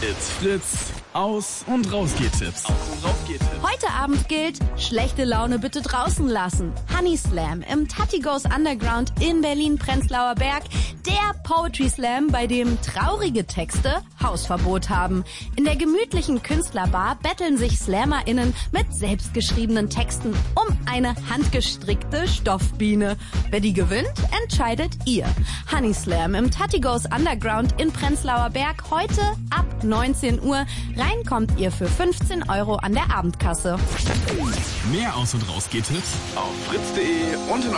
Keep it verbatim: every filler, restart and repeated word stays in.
Hits, Fritz, Aus- und Rausgeht-Tipps. Aus- und Rausgeht-Tipps. Heute Abend gilt, schlechte Laune bitte draußen lassen. Honey Slam im Tati Goes Underground in Berlin-Prenzlauer Berg. Der Poetry Slam, bei dem traurige Texte Hausverbot haben. In der gemütlichen Künstlerbar betteln sich SlammerInnen mit selbstgeschriebenen Texten um eine handgestrickte Stoffbiene. Wer die gewinnt, entscheidet ihr. Honey Slam im Tati Goes Underground in Prenzlauer Berg heute ab neunzehn Uhr. Rein kommt ihr für fünfzehn Euro an der Abendkasse. Mehr Aus- und Rausgeht-Tipps auf fritz punkt de und in